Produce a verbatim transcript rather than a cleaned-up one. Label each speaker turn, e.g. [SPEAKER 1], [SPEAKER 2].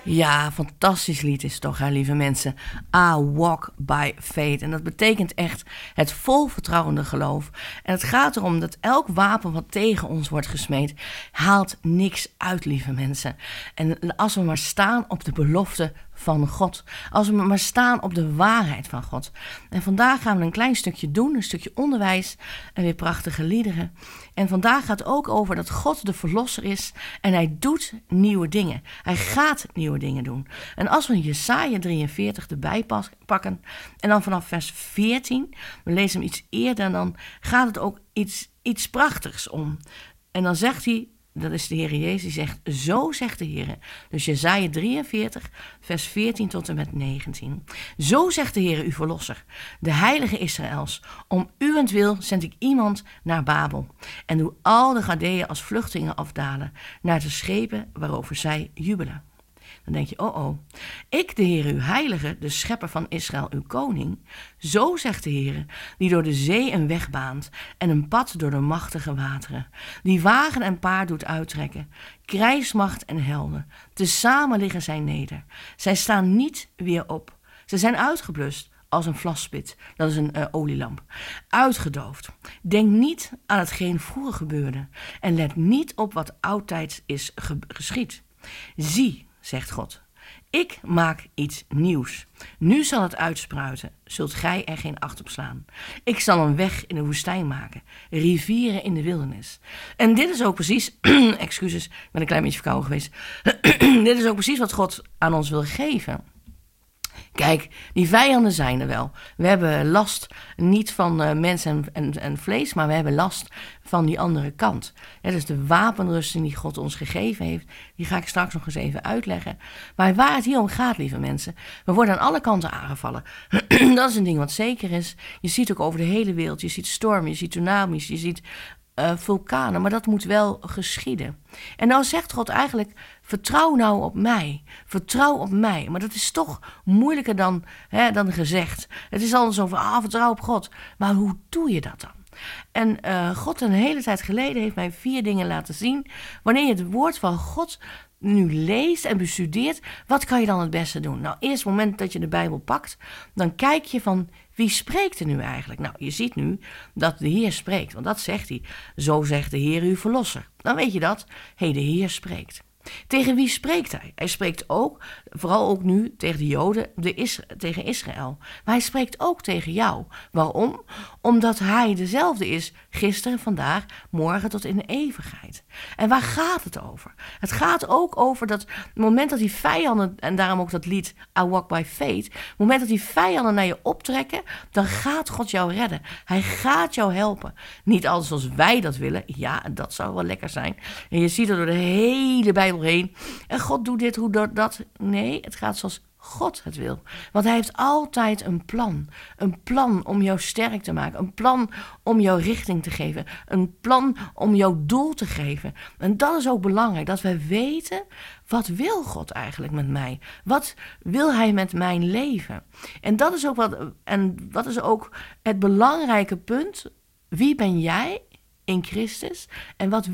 [SPEAKER 1] Ja, fantastisch lied is het toch, hè, lieve mensen. I walk by faith. En dat betekent echt het vol vertrouwende geloof. En het gaat erom dat elk wapen wat tegen ons wordt gesmeed, haalt niks uit, lieve mensen. En als we maar staan op de belofte van God. Als we maar staan op de waarheid van God. En vandaag gaan we een klein stukje doen, een stukje onderwijs en weer prachtige liederen. En vandaag gaat het ook over dat God de verlosser is en hij doet nieuwe dingen. Hij gaat nieuwe dingen doen. En als we Jesaja drieënveertig erbij pas, pakken en dan vanaf vers veertien, we lezen hem iets eerder, dan gaat het ook iets, iets prachtigs om. En dan zegt hij, dat is de Heer Jezus, die zegt, zo zegt de Heer. Dus Jesaja drieënveertig, vers veertien tot en met negentien. Zo zegt de Heer, uw verlosser, de heilige Israëls. Om uwentwil zend ik iemand naar Babel. En doe al de Galdeeën als vluchtelingen afdalen naar de schepen waarover zij jubelen. Dan denk je, oh oh, ik de Heer uw heilige, de schepper van Israël, uw koning. Zo zegt de Heer, die door de zee een weg baant en een pad door de machtige wateren. Die wagen en paard doet uittrekken, krijgsmacht en helden. Tezamen liggen zij neder. Zij staan niet weer op. Ze zijn uitgeblust als een vlaspit, dat is een uh, olielamp, uitgedoofd. Denk niet aan hetgeen vroeger gebeurde en let niet op wat oudtijds is ge- geschied. Zie, zegt God, ik maak iets nieuws. Nu zal het uitspruiten, zult gij er geen acht op slaan. Ik zal een weg in de woestijn maken, rivieren in de wildernis. En dit is ook precies, excuses, ik ben een klein beetje verkouden geweest. Dit is ook precies wat God aan ons wil geven. Kijk, die vijanden zijn er wel. We hebben last niet van uh, mens en, en, en vlees, maar we hebben last van die andere kant. Ja, dus de wapenrusting die God ons gegeven heeft, die ga ik straks nog eens even uitleggen. Maar waar het hier om gaat, lieve mensen, we worden aan alle kanten aangevallen. Dat is een ding wat zeker is. Je ziet ook over de hele wereld, je ziet stormen, je ziet tsunamis, je ziet Uh, vulkanen, maar dat moet wel geschieden. En nou zegt God eigenlijk, vertrouw nou op mij, vertrouw op mij. Maar dat is toch moeilijker dan, hè, dan gezegd. Het is altijd zo van, ah, vertrouw op God. Maar hoe doe je dat dan? En uh, God een hele tijd geleden heeft mij vier dingen laten zien. Wanneer je het woord van God nu leest en bestudeert, wat kan je dan het beste doen? Nou, eerst het moment dat je de Bijbel pakt, dan kijk je van, wie spreekt er nu eigenlijk? Nou, je ziet nu dat de Heer spreekt, want dat zegt hij. Zo zegt de Heer uw verlosser. Dan weet je dat, hé, de Heer spreekt. Tegen wie spreekt hij? Hij spreekt ook, vooral ook nu tegen de Joden, de Is- tegen Israël. Maar hij spreekt ook tegen jou. Waarom? Omdat hij dezelfde is, gisteren, vandaag, morgen tot in de eeuwigheid. En waar gaat het over? Het gaat ook over dat het moment dat die vijanden, en daarom ook dat lied I Walk by Faith, het moment dat die vijanden naar je optrekken, dan gaat God jou redden. Hij gaat jou helpen. Niet altijd zoals wij dat willen. Ja, dat zou wel lekker zijn. En je ziet het door de hele Bijbel heen. En God doet dit, hoe doet dat? Nee, het gaat zoals God het wil. Want hij heeft altijd een plan. Een plan om jou sterk te maken. Een plan om jou richting te geven. Een plan om jouw doel te geven. En dat is ook belangrijk. Dat wij weten, wat wil God eigenlijk met mij? Wat wil hij met mijn leven? En dat is ook wat, en wat is ook het belangrijke punt. Wie ben jij in Christus? En wat